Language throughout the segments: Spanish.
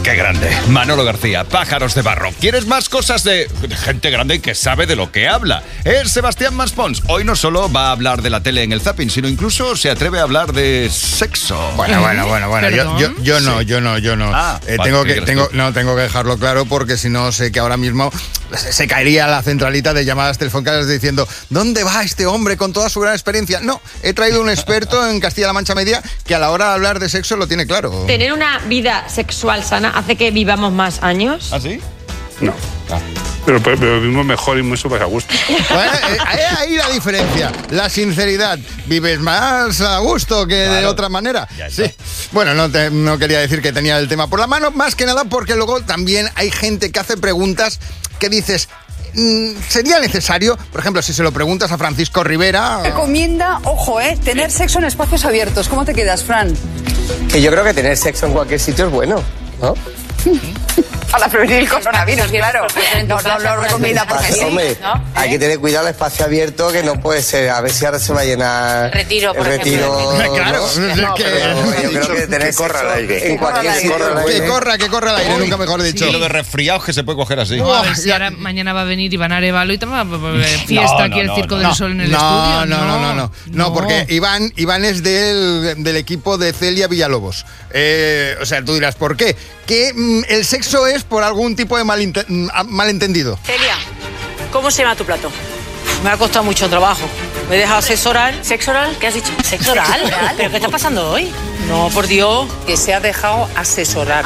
Qué grande. Manolo García, Pájaros de Barro. ¿Quieres más cosas de gente grande que sabe de lo que habla? Es Sebastián Maspons. Hoy no solo va a hablar de la tele en el zapping, sino incluso se atreve a hablar de sexo. Bueno. Yo no. Tengo que dejarlo claro porque si no sé que ahora mismo se caería la centralita de llamadas telefónicas diciendo ¿dónde va este hombre con toda su gran experiencia? No, he traído un experto en Castilla-La Mancha Media que a la hora de hablar de sexo lo tiene claro. ¿Tener una vida sexual sana hace que vivamos más años? ¿Ah, sí? No. Pero vivimos mejor y mucho más a gusto. Bueno, ahí la diferencia, la sinceridad. Vives más a gusto que de otra manera. Sí. Bueno, no quería decir que tenía el tema por la mano, más que nada porque luego también hay gente que hace preguntas que dices... ¿sería necesario? Por ejemplo, si se lo preguntas a Francisco Rivera... Recomienda, ojo, tener sexo en espacios abiertos. ¿Cómo te quedas, Fran? Que yo creo que tener sexo en cualquier sitio es bueno, ¿no? Para prevenir el coronavirus, claro. No lo recomienda porque sí, ¿no? Hay que tener cuidado el espacio abierto, que no puede ser. A ver si ahora se va a llenar... Retiro, por ejemplo. Claro, ¿no? Yo creo que tener corra el aire. En cualquier sitio. Que corra el aire, nunca mejor dicho. Y lo de resfriados que se puede coger así. A ver si ahora mañana va a venir Iván Arevalo y fiesta aquí el Circo del Sol en el estudio. No, porque Iván es del equipo de Celia Villalobos. O sea, tú dirás, ¿por qué? Que el sexo es por algún tipo de malentendido. Celia, ¿cómo se llama tu plato? Me ha costado mucho trabajo. Me he dejado sexo oral. ¿Sexo oral? ¿Qué has dicho? ¿Sexo oral? ¿Pero qué está pasando hoy? No, por Dios. Que se ha dejado asesorar.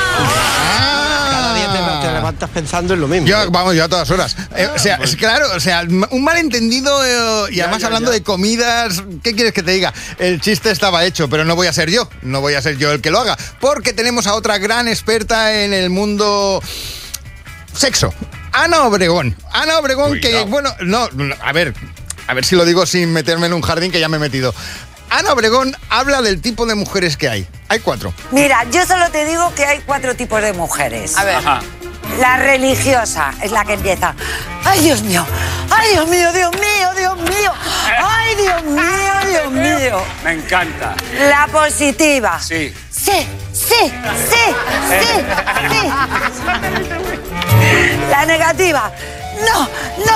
Cada día te levantas pensando en lo mismo. Yo a todas horas. Claro, un malentendido y además hablando de comidas, ¿qué quieres que te diga? El chiste estaba hecho, pero no voy a ser yo el que lo haga, porque tenemos a otra gran experta en el mundo sexo. Ana Obregón, que, bueno, a ver si lo digo sin meterme en un jardín que ya me he metido. Ana Obregón habla del tipo de mujeres que hay. Hay 4. Mira, yo solo te digo que hay 4 tipos de mujeres. A ver. Ajá. La religiosa es la que empieza. ¡Ay, Dios mío! ¡Ay, Dios mío, Dios mío, Dios mío! ¡Ay, Dios mío, Dios mío! Me encanta. La positiva. Sí. Sí. La negativa. No.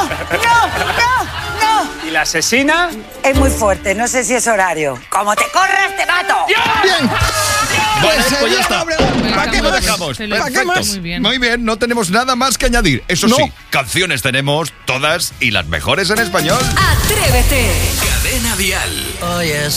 ¿Y la asesina? Es muy fuerte, no sé si es horario. ¡Como te corras, te mato! Bien. Pues ya está. ¿Para qué lo dejamos? Perfecto. Muy bien, no tenemos nada más que añadir. Eso sí, canciones tenemos todas y las mejores en español. ¡Atrévete! Cadena Dial. Oh, yes.